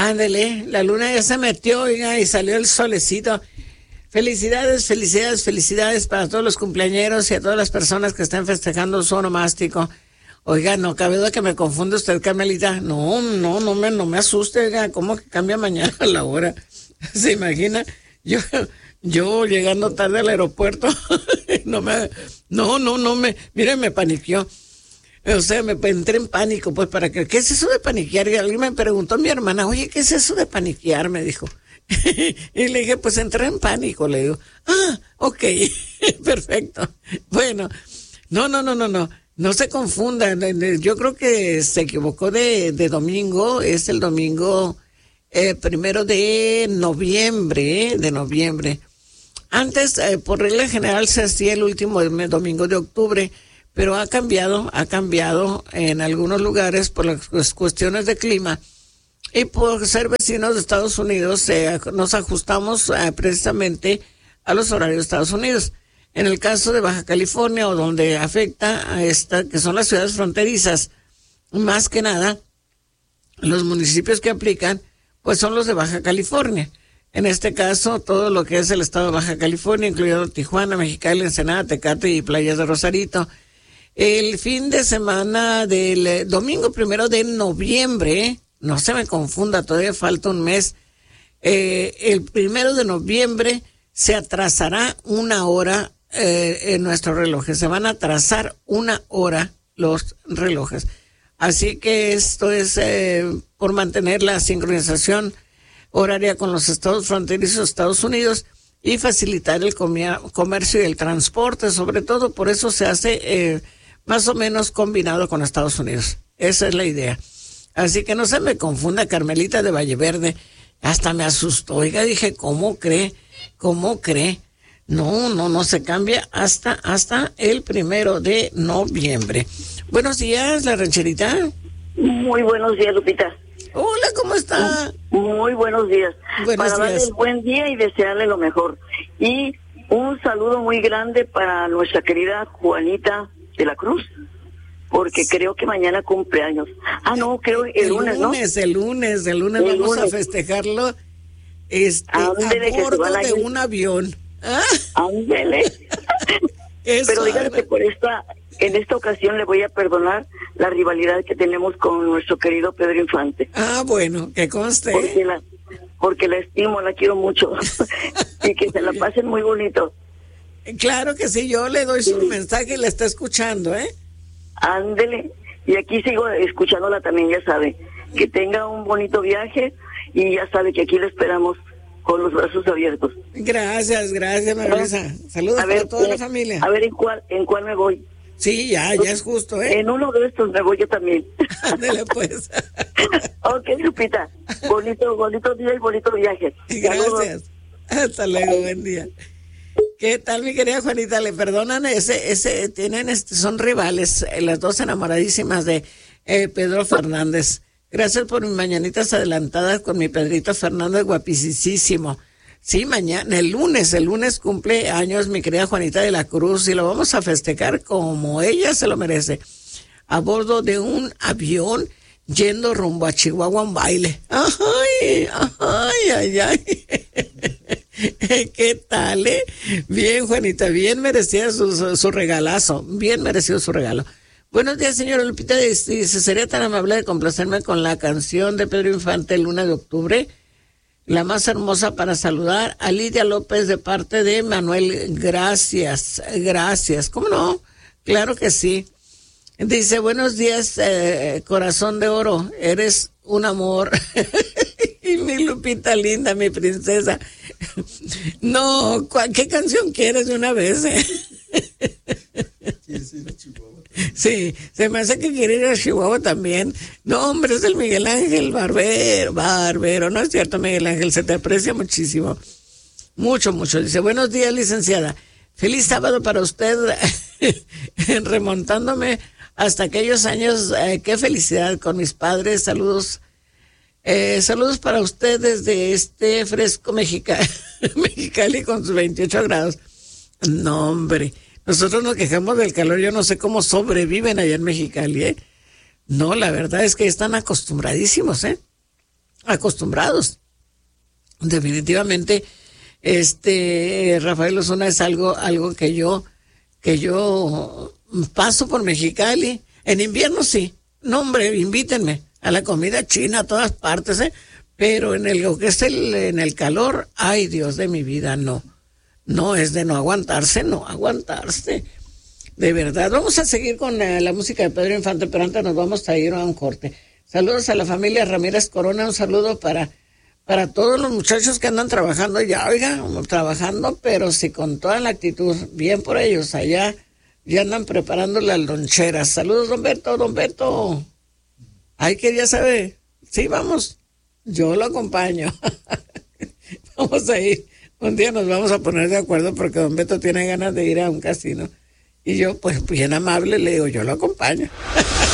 Ándele, la luna ya se metió, oiga, y salió el solecito. Felicidades, felicidades, felicidades para todos los cumpleañeros y a todas las personas que están festejando su onomástico. Oiga, no cabe duda que me confunde usted, Carmelita. No me asuste, oiga, ¿cómo que cambia mañana la hora? ¿Se imagina? Yo llegando tarde al aeropuerto, mire, me paniqueó. O sea, me entré en pánico, pues, ¿qué es eso de paniquear? Y alguien me preguntó a mi hermana, oye, ¿qué es eso de paniquear? Me dijo. Y le dije, pues entré en pánico, le digo. Ok, perfecto. Bueno, no se confundan. Yo creo que se equivocó de domingo, es el domingo 1 de noviembre. Antes, por regla general, se hacía el último domingo de octubre, pero ha cambiado en algunos lugares por las cuestiones de clima y por ser vecinos de Estados Unidos, nos ajustamos precisamente a los horarios de Estados Unidos. En el caso de Baja California, o donde afecta a que son las ciudades fronterizas, más que nada, los municipios que aplican, pues son los de Baja California. En este caso, todo lo que es el estado de Baja California, incluyendo Tijuana, Mexicali, Ensenada, Tecate y Playas de Rosarito. El fin de semana del domingo 1 de noviembre, no se me confunda, todavía falta un mes, el 1 de noviembre se atrasará 1 hora en nuestros relojes. Se van a atrasar 1 hora los relojes. Así que esto es por mantener la sincronización horaria con los estados fronterizos de Estados Unidos y facilitar el comercio y el transporte, sobre todo por eso se hace más o menos combinado con Estados Unidos. Esa es la idea. Así que no se me confunda, Carmelita de Valle Verde. Hasta me asustó. Oiga, dije, ¿cómo cree? No se cambia hasta el 1 de noviembre. Buenos días, la rancherita. Muy buenos días, Lupita. Hola, ¿cómo está? Muy buenos días. Buenos para días. darle buen día y desearle lo mejor. Y un saludo muy grande para nuestra querida Juanita de la Cruz, porque creo que mañana cumpleaños. No, creo el lunes, ¿no? El lunes vamos a festejarlo a bordo de un avión. Ándele. Pero díganme que en esta ocasión le voy a perdonar la rivalidad que tenemos con nuestro querido Pedro Infante. Bueno, que conste. Porque la estimo, la quiero mucho. Y que se la pasen muy bonito. Claro que sí, yo le doy su mensaje y la está escuchando, Ándele. Y aquí sigo escuchándola también, ya sabe. Que tenga un bonito viaje y ya sabe que aquí le esperamos con los brazos abiertos. Gracias, Marisa. Saludos para toda la familia. A ver en cuál me voy. Sí, ya es justo, En uno de estos me voy yo también. Ándele pues. Ok, Lupita. Bonito día y bonito viaje. Gracias. Saludos. Hasta luego, buen día. ¿Qué tal, mi querida Juanita? ¿Le perdonan son rivales, las dos enamoradísimas de Pedro Fernández? Gracias por mis mañanitas adelantadas con mi Pedrito Fernández, guapicísimo. Sí, mañana, el lunes cumple años mi querida Juanita de la Cruz y lo vamos a festejar como ella se lo merece. A bordo de un avión yendo rumbo a Chihuahua a un baile. Ay. ¿Qué tal, Bien, Juanita, bien merecía su regalazo, bien merecido su regalo. Buenos días, señora Lupita, dice, ¿sería tan amable de complacerme con la canción de Pedro Infante, Luna de Octubre? La más hermosa para saludar a Lidia López de parte de Manuel. Gracias. ¿Cómo no? Claro que sí. Dice, buenos días, corazón de oro, eres un amor. Y mi Lupita linda, mi princesa. No, ¿qué canción quieres de una vez? Sí, se me hace que quiere ir a Chihuahua también. No, hombre, es el Miguel Ángel Barbero. No es cierto, Miguel Ángel, se te aprecia muchísimo. Mucho. Dice, buenos días, licenciada. Feliz sábado para usted. Remontándome hasta aquellos años, qué felicidad con mis padres. Saludos para ustedes de este fresco Mexicali con sus 28 grados. No, hombre, nosotros nos quejamos del calor. Yo no sé cómo sobreviven allá en Mexicali, No, la verdad es que están acostumbradísimos, acostumbrados. Definitivamente, Rafael Osuna es algo que yo paso por Mexicali. En invierno sí. No, hombre, invítenme a la comida china a todas partes, pero lo que es en el calor, ay, Dios de mi vida, no. No, es de no aguantarse. De verdad, vamos a seguir con la música de Pedro Infante, pero antes nos vamos a ir a un corte. Saludos a la familia Ramírez Corona, un saludo para todos los muchachos que andan trabajando ya, oiga, trabajando, pero sí con toda la actitud, bien por ellos, allá ya andan preparando las loncheras. Saludos, don Beto. Ay, que ya sabe, sí, vamos, yo lo acompaño. Vamos a ir, un día nos vamos a poner de acuerdo porque don Beto tiene ganas de ir a un casino. Y yo, pues bien amable, le digo, yo lo acompaño.